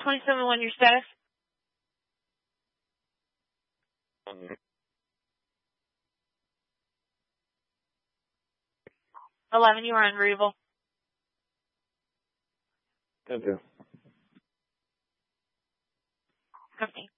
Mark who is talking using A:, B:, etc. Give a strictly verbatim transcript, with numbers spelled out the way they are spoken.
A: twenty-seven one, your status? eleven, you are unreadable.
B: Okay.
A: Okay.